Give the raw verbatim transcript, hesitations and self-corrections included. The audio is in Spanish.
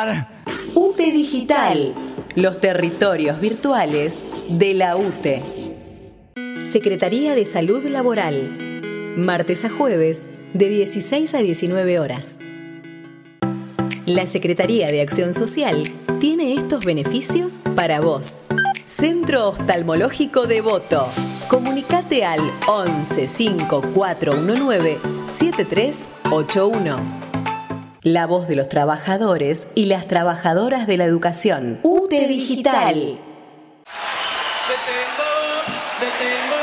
hablar. U T E Digital, los territorios virtuales de la U T E. Secretaría de Salud Laboral, martes a jueves de dieciséis a diecinueve horas. La Secretaría de Acción Social tiene estos beneficios para vos. Centro Oftalmológico Devoto. Comunicate al once cinco cuatro uno nueve siete tres ocho uno. La voz de los trabajadores y las trabajadoras de la educación. U T E Digital. Detengo, detengo.